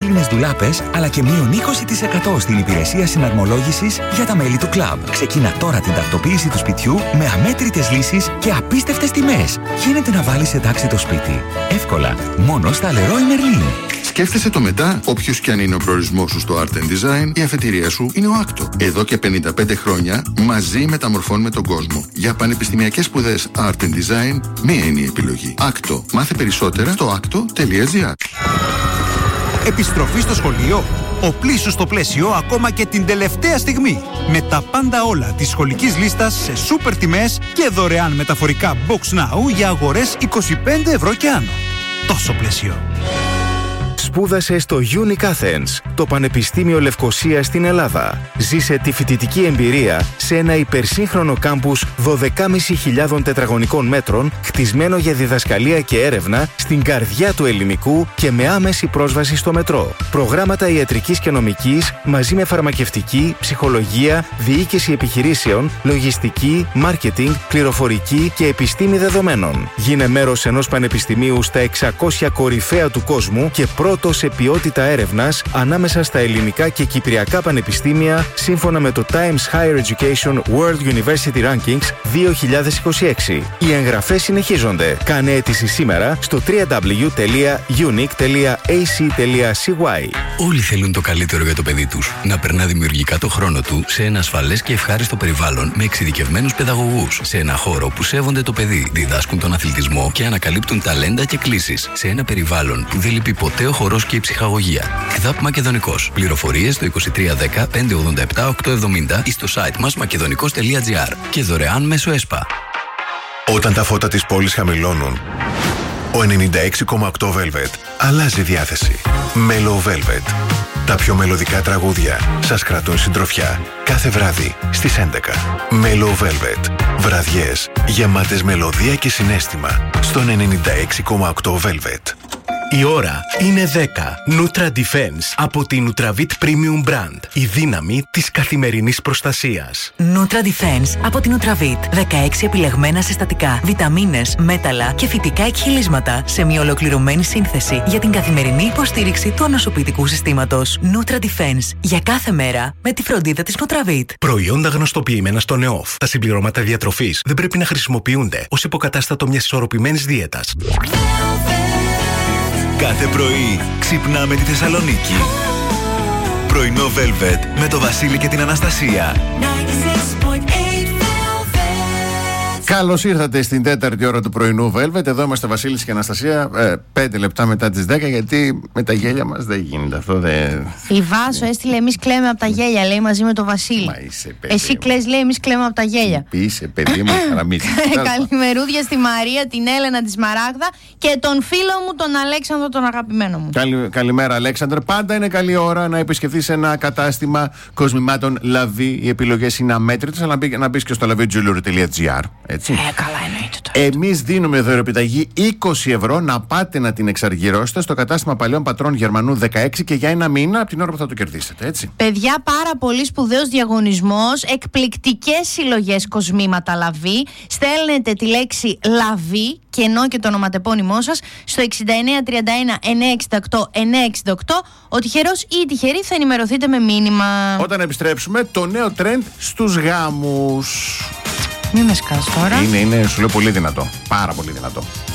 έξυπνες ντουλάπες, αλλά και μείον 20% στην υπηρεσία συναρμολόγησης για τα μέλη του κλαμπ. Ξεκίνα τώρα την τακτοποίηση του σπιτιού με αμέτρητες λύσεις και απίστευτες τιμές. Γίνεται να βάλεις σε τάξη το σπίτι. Εύκολα, μόνο στα Leroy Merlin. Σκέφτεσαι το μετά, όποιος κι αν είναι ο προορισμός σου στο Art and Design, η αφετηρία σου είναι ο Άκτο. Εδώ και 55 χρόνια μαζί μεταμορφώνουμε τον κόσμο. Για πανεπιστημιακές σπουδές Art and Design, μία είναι η επιλογή. Άκτο. Μάθε περισσότερα στο acto.gr. Επιστροφή στο σχολείο. Ο πλήσου στο πλαίσιο ακόμα και την τελευταία στιγμή. Με τα πάντα όλα της σχολικής λίστας σε σούπερ τιμές και δωρεάν μεταφορικά Box Now για αγορές 25 ευρώ και άνω. Τόσο πλαίσιο. Σπούδασε στο Unic Athens, το Πανεπιστήμιο Λευκωσίας στην Ελλάδα. Ζήσε τη φοιτητική εμπειρία σε ένα υπερσύγχρονο κάμπους 12.500 τετραγωνικών μέτρων, χτισμένο για διδασκαλία και έρευνα στην καρδιά του ελληνικού και με άμεση πρόσβαση στο μετρό. Προγράμματα ιατρικής και νομικής μαζί με φαρμακευτική, ψυχολογία, διοίκηση επιχειρήσεων, λογιστική, μάρκετινγκ, πληροφορική και επιστήμη δεδομένων. Γίνε μέρος ενός πανεπιστημίου στα 600 κορυφαία του κόσμου και πρώτο σε ποιότητα έρευνας ανάμεσα στα ελληνικά και κυπριακά πανεπιστήμια σύμφωνα με το Times Higher Education World University Rankings 2026. Οι εγγραφές συνεχίζονται. Κάνε αίτηση σήμερα στο www.unic.ac.cy. Όλοι θέλουν το καλύτερο για το παιδί τους. Να περνά δημιουργικά το χρόνο του σε ένα ασφαλές και ευχάριστο περιβάλλον με εξειδικευμένους παιδαγωγούς. Σε ένα χώρο που σέβονται το παιδί, διδάσκουν τον αθλητισμό και ανακαλύπτουν ταλέντα και κλήσεις. Σε ένα περιβάλλον που δεν λείπει ποτέ ο χορός και η ψυχαγωγία. ΚΔΑΠ Μακεδονικός. Πληροφορίες στο 2310 587 870 ή στο site μας makedonικos.gr και δωρεάν μέσω ΕΣΠΑ. Όταν τα φώτα της πόλης χαμηλώνουν, ο 96,8 Velvet αλλάζει διάθεση. Mellow Velvet. Τα πιο μελωδικά τραγούδια σας κρατούν συντροφιά κάθε βράδυ στις 11. Mellow Velvet. Βραδιές γεμάτες μελωδία και συναίσθημα στον 96,8 Velvet. Η ώρα είναι 10. Nutra Defense από την Nutravit Premium Brand. Η δύναμη της καθημερινής προστασίας. Nutra Defense από την Nutravit. 16 επιλεγμένα συστατικά, βιταμίνες, μέταλλα και φυτικά εκχυλίσματα σε μια ολοκληρωμένη σύνθεση για την καθημερινή υποστήριξη του ανοσοποιητικού συστήματος. Nutra Defense. Για κάθε μέρα με τη φροντίδα της Nutravit. Προϊόντα γνωστοποιημένα στο ΝΕΟΦ. Τα συμπληρώματα διατροφής δεν πρέπει να χρησιμοποιούνται ως υποκατάστατο μιας ισορροπημένης δίαιτας. Κάθε πρωί ξυπνάμε τη Θεσσαλονίκη. Πρωινό Velvet με το Βασίλη και την Αναστασία. Καλώς ήρθατε στην τέταρτη ώρα του πρωινού Velvet. Εδώ είμαστε Βασίλης και Αναστασία 5 λεπτά μετά τις 10, γιατί με τα γέλια μας δεν γίνεται αυτό. Η Βάσο έστειλε εμείς κλαίμε από τα γέλια, λέει, μαζί με το Βασίλη. Μα είσαι παιδί. Εσύ κλαις, λέει, εμείς κλαίμε από τα γέλια. Είσαι παιδί μου, χαραμίτσι. Καλημερούδια στη Μαρία, την Έλενα, τη Σμαράγδα και τον φίλο μου τον Αλέξανδρο, τον αγαπημένο μου. Καλημέρα Αλέξανδρο. Πάντα είναι καλή ώρα να επισκεφθείς ένα κατάστημα κοσμημάτων Λαβή. Οι επιλογές είναι αμέτρητες, αλλά να μπεις και στο lavijewelry.gr. Καλά εννοείται τώρα. Εμείς δίνουμε δωρεοπιταγή 20 ευρώ να πάτε να την εξαργυρώσετε στο κατάστημα Παλαιών Πατρών Γερμανού 16 και για ένα μήνα από την ώρα που θα το κερδίσετε, έτσι. Παιδιά, πάρα πολύ σπουδαίος διαγωνισμός, εκπληκτικές συλλογές κοσμήματα Λαβή. Στέλνετε τη λέξη Λαβή και ενώ και το ονοματεπώνυμό σας στο 6931 968 968. Ο τυχερός ή η τυχερή θα ενημερωθείτε με μήνυμα. Όταν επιστρέψουμε, το νέο τρέντ στους γάμους. Μη με σκάς τώρα. Είναι, σου λέω, πολύ δυνατό. Πάρα πολύ δυνατό.